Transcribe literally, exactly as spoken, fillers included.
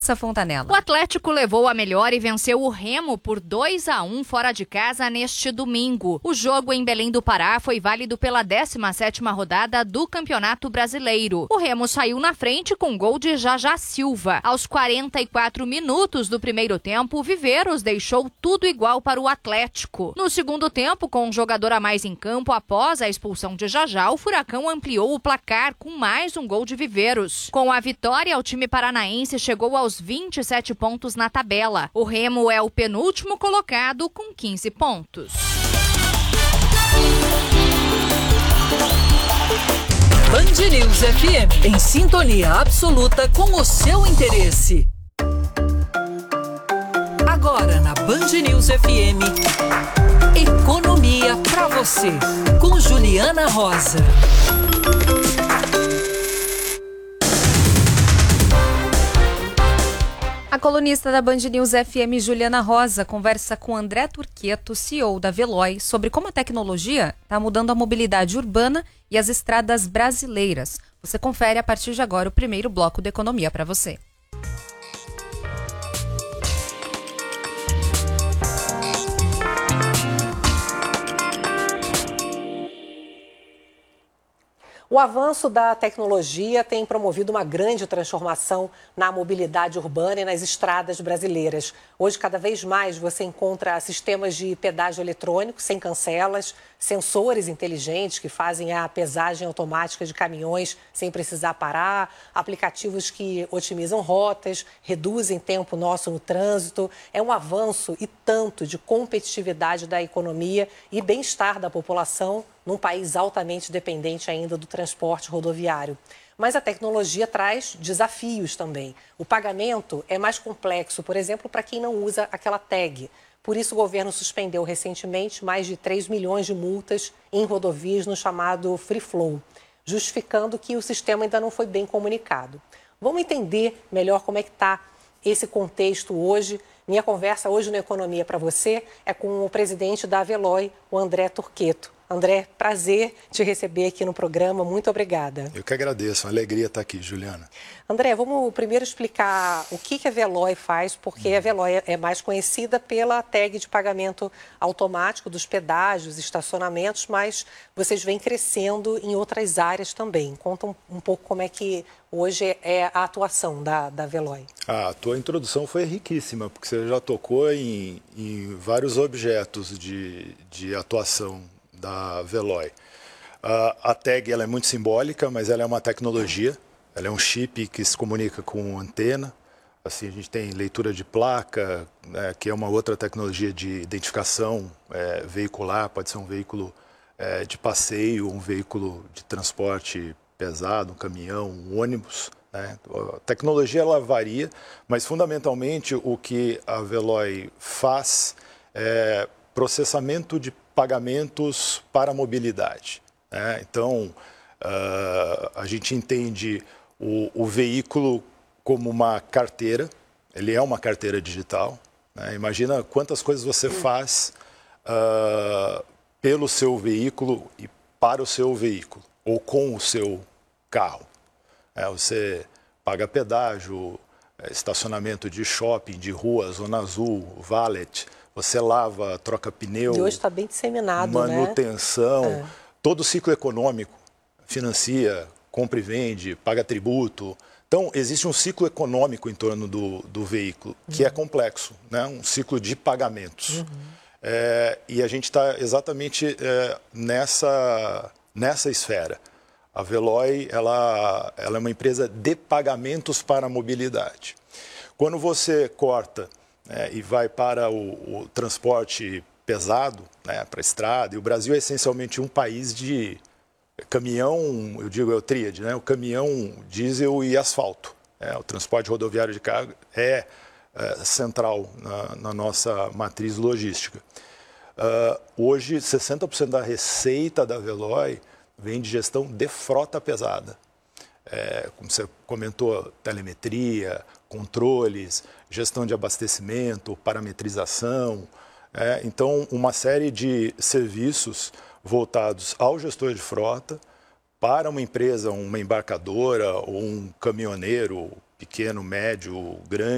Larissa Fontanella. O Atlético levou a melhor e venceu o Remo por dois a um fora de casa neste domingo. O jogo em Belém do Pará foi válido pela décima sétima rodada do Campeonato Brasileiro. O Remo saiu na frente com gol de Jajá Silva. Aos quarenta e quatro minutos do primeiro tempo, o Viveiros deixou tudo igual para o Atlético. No segundo tempo, com um jogador a mais em campo após a expulsão de Jajá, o Furacão ampliou o placar com mais um gol de Viveiros. Com a vitória, o time paranaense chegou aos vinte e sete pontos na tabela. O Remo é o penúltimo colocado com quinze pontos. Band News F M, em sintonia absoluta com o seu interesse. Agora na Band News F M, Economia pra você, com Juliana Rosa. A colunista da Band News F M, Juliana Rosa, conversa com André Turqueto, C E O da Veloy, sobre como a tecnologia está mudando a mobilidade urbana e as estradas brasileiras. Você confere a partir de agora o primeiro bloco da Economia para você. O avanço da tecnologia tem promovido uma grande transformação na mobilidade urbana e nas estradas brasileiras. Hoje, cada vez mais, você encontra sistemas de pedágio eletrônico, sem cancelas, sensores inteligentes que fazem a pesagem automática de caminhões sem precisar parar, aplicativos que otimizam rotas, reduzem tempo nosso no trânsito. É um avanço e tanto de competitividade da economia e bem-estar da população num país altamente dependente ainda do transporte rodoviário. Mas a tecnologia traz desafios também. O pagamento é mais complexo, por exemplo, para quem não usa aquela tag. Por isso, o governo suspendeu recentemente mais de três milhões de multas em rodovias no chamado Free Flow, justificando que o sistema ainda não foi bem comunicado. Vamos entender melhor como é que está esse contexto hoje. Minha conversa hoje no Economia para você é com o presidente da Veloy, o André Turqueto. André, prazer te receber aqui no programa. Muito obrigada. Eu que agradeço. Uma alegria estar aqui, Juliana. André, vamos primeiro explicar o que a Veloy faz, porque a Veloy é mais conhecida pela tag de pagamento automático dos pedágios, estacionamentos, mas vocês vêm crescendo em outras áreas também. Conta um, um pouco como é que hoje é a atuação da, da Veloy. A tua introdução foi riquíssima, porque você já tocou em, em vários objetos de, de atuação da Veloy. Uh, a tag ela é muito simbólica, mas ela é uma tecnologia, ela é um chip que se comunica com antena. Assim, a gente tem leitura de placa, né, que é uma outra tecnologia de identificação é, veicular, pode ser um veículo é, de passeio, um veículo de transporte pesado, um caminhão, um ônibus. Né? A tecnologia ela varia, mas fundamentalmente o que a Veloy faz é processamento de pagamentos para a mobilidade. Né? Então, uh, a gente entende o, o veículo como uma carteira, ele é uma carteira digital. Né? Imagina quantas coisas você faz uh, pelo seu veículo e para o seu veículo, ou com o seu carro. É, você paga pedágio, estacionamento de shopping, de rua, zona azul, valet. Você lava, troca pneu, e hoje está bem disseminado, manutenção, né? É. Todo o ciclo econômico, financia, compra e vende, paga tributo. Então, existe um ciclo econômico em torno do, do veículo, que uhum. é complexo, né? Um ciclo de pagamentos. Uhum. É, e a gente está exatamente é, nessa, nessa esfera. A Veloy ela, ela é uma empresa de pagamentos para a mobilidade. Quando você corta É, e vai para o, o transporte pesado, né, para a estrada. E o Brasil é essencialmente um país de caminhão, eu digo é o tríade, né, o caminhão, diesel e asfalto. É, o transporte rodoviário de carga é, é central na, na nossa matriz logística. Uh, hoje, sessenta por cento da receita da Veloy vem de gestão de frota pesada. É, como você comentou, telemetria, controles, gestão de abastecimento, parametrização. É, então, uma série de serviços voltados ao gestor de frota para uma empresa, uma embarcadora ou um caminhoneiro pequeno, médio, grande.